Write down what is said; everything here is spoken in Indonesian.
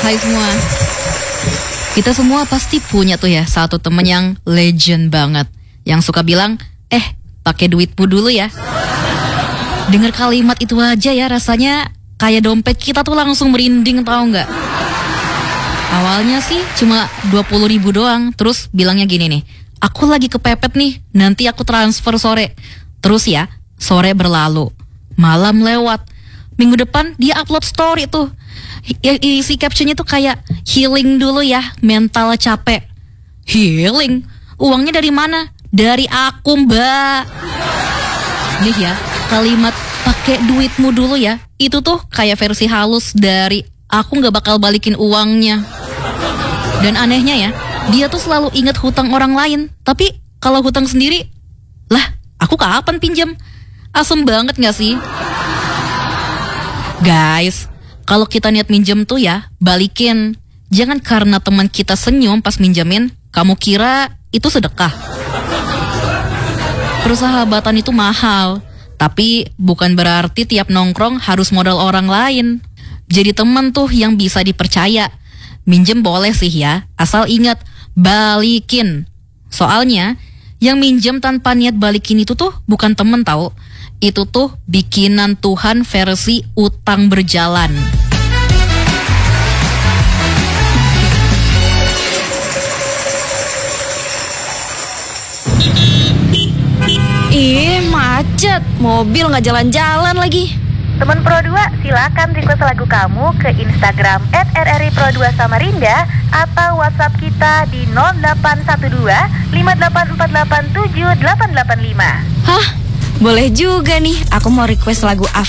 Hai semua. Kita semua pasti punya tuh ya satu temen yang legend banget, yang suka bilang, pakai duitmu dulu ya. Dengar kalimat itu aja ya rasanya kayak dompet kita tuh langsung merinding, tahu nggak? Awalnya sih cuma 20.000 doang, terus bilangnya gini nih, aku lagi kepepet nih, nanti aku transfer sore. Terus ya, sore berlalu, malam lewat, minggu depan dia upload story tuh. Isi captionnya tuh kayak, healing dulu ya, mental capek. Healing? Uangnya dari mana? Dari aku, Mbak. Nih ya, kalimat pakai duitmu dulu ya, itu tuh kayak versi halus dari aku gak bakal balikin uangnya. Dan anehnya ya, dia tuh selalu ingat hutang orang lain, tapi kalau hutang sendiri, lah aku kapan pinjam? Asem banget gak sih? Guys, kalau kita niat minjem tuh ya, balikin. Jangan karena teman kita senyum pas minjemin, kamu kira itu sedekah. Persahabatan itu mahal, tapi bukan berarti tiap nongkrong harus modal orang lain. Jadi teman tuh yang bisa dipercaya. Minjem boleh sih ya, asal ingat, balikin. Soalnya, yang minjem tanpa niat balikin itu tuh bukan temen tahu. Itu tuh bikinan Tuhan versi utang berjalan. Ih, macet. Mobil nggak jalan-jalan lagi. Teman Pro 2, silakan request lagu kamu ke Instagram @rripro2 Samarinda atau WhatsApp kita di 0812 58487885. Hah? Boleh juga nih. Aku mau request lagu